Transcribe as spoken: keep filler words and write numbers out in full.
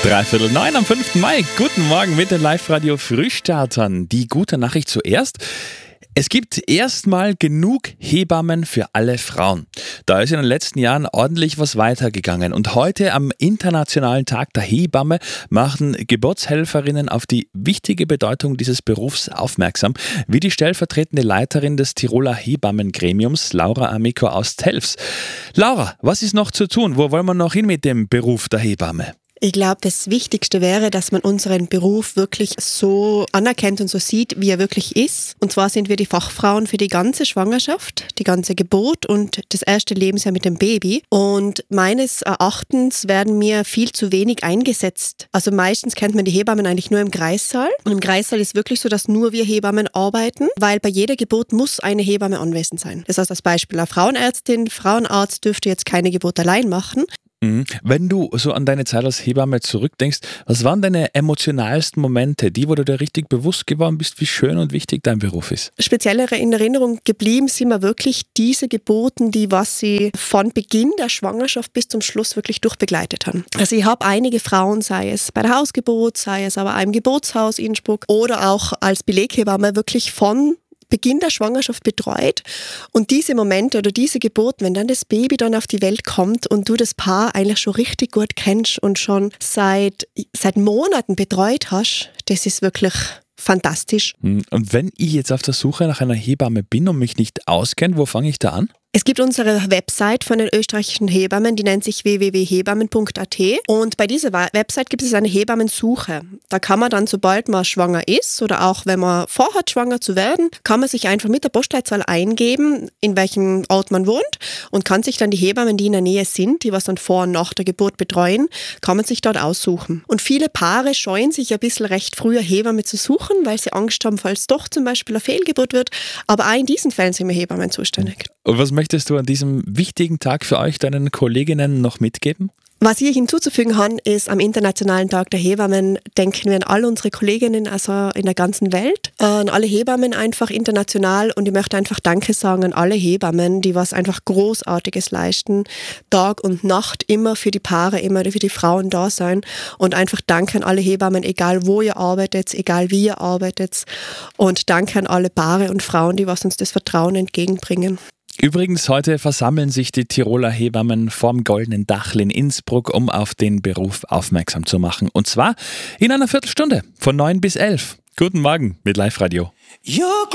Dreiviertel neun am fünften Mai. Guten Morgen mit den Live-Radio-Frühstartern. Die gute Nachricht zuerst. Es gibt erstmal genug Hebammen für alle Frauen. Da ist in den letzten Jahren ordentlich was weitergegangen. Und heute am Internationalen Tag der Hebamme machen Geburtshelferinnen auf die wichtige Bedeutung dieses Berufs aufmerksam, wie die stellvertretende Leiterin des Tiroler Hebammengremiums, Laura Amico aus Telfs. Laura, was ist noch zu tun? Wo wollen wir noch hin mit dem Beruf der Hebamme? Ich glaube, das Wichtigste wäre, dass man unseren Beruf wirklich so anerkennt und so sieht, wie er wirklich ist. Und zwar sind wir die Fachfrauen für die ganze Schwangerschaft, die ganze Geburt und das erste Lebensjahr mit dem Baby. Und meines Erachtens werden wir viel zu wenig eingesetzt. Also meistens kennt man die Hebammen eigentlich nur im Kreissaal. Und im Kreissaal ist wirklich so, dass nur wir Hebammen arbeiten, weil bei jeder Geburt muss eine Hebamme anwesend sein. Das heißt als Beispiel eine Frauenärztin, Frauenarzt dürfte jetzt keine Geburt allein machen. Wenn du so an deine Zeit als Hebamme zurückdenkst, was waren deine emotionalsten Momente, die, wo du dir richtig bewusst geworden bist, wie schön und wichtig dein Beruf ist? Spezieller in Erinnerung geblieben sind mir wirklich diese Geburten, die was sie von Beginn der Schwangerschaft bis zum Schluss wirklich durchbegleitet haben. Also ich habe einige Frauen, sei es bei der Hausgeburt, sei es aber auch im Geburtshaus Innsbruck oder auch als Beleghebamme wirklich von Beginn der Schwangerschaft betreut und diese Momente oder diese Geburt, wenn dann das Baby dann auf die Welt kommt und du das Paar eigentlich schon richtig gut kennst und schon seit, seit Monaten betreut hast, das ist wirklich fantastisch. Und wenn ich jetzt auf der Suche nach einer Hebamme bin und mich nicht auskenne, wo fange ich da an? Es gibt unsere Website von den österreichischen Hebammen, die nennt sich w w w punkt hebammen punkt a t und bei dieser Website gibt es eine Hebammensuche. Da kann man dann, sobald man schwanger ist oder auch wenn man vorhat, schwanger zu werden, kann man sich einfach mit der Postleitzahl eingeben, in welchem Ort man wohnt und kann sich dann die Hebammen, die in der Nähe sind, die was dann vor und nach der Geburt betreuen, kann man sich dort aussuchen. Und viele Paare scheuen sich ein bisschen recht früher Hebamme zu suchen, weil sie Angst haben, falls doch zum Beispiel eine Fehlgeburt wird. Aber auch in diesen Fällen sind wir Hebammen zuständig. Und was möchtest du an diesem wichtigen Tag für euch deinen Kolleginnen noch mitgeben? Was ich hinzuzufügen habe, ist, am Internationalen Tag der Hebammen denken wir an all unsere Kolleginnen, also in der ganzen Welt, an alle Hebammen einfach international und ich möchte einfach Danke sagen an alle Hebammen, die was einfach Großartiges leisten, Tag und Nacht immer für die Paare, immer für die Frauen da sein und einfach Danke an alle Hebammen, egal wo ihr arbeitet, egal wie ihr arbeitet und Danke an alle Paare und Frauen, die was uns das Vertrauen entgegenbringen. Übrigens, heute versammeln sich die Tiroler Hebammen vorm Goldenen Dachl in Innsbruck, um auf den Beruf aufmerksam zu machen. Und zwar in einer Viertelstunde von neun bis elf. Guten Morgen mit Live-Radio. Ja.